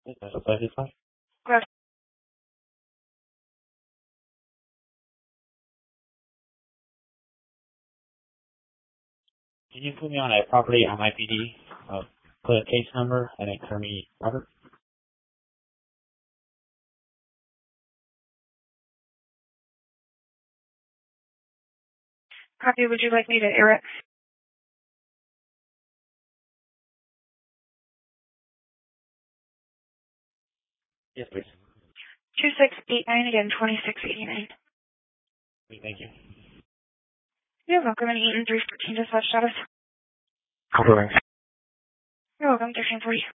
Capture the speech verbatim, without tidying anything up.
That's what that is like. Grab. Can you put me on a property on my P D? Uh, put a case number and then turn me Robert. Copy, would you like me to air it? Yes, please. two six eight nine, again, twenty-six eighty-nine. Thank you. You're welcome, and Eaton three fourteen dispatch status. Confirming. You're welcome, thirteen forty.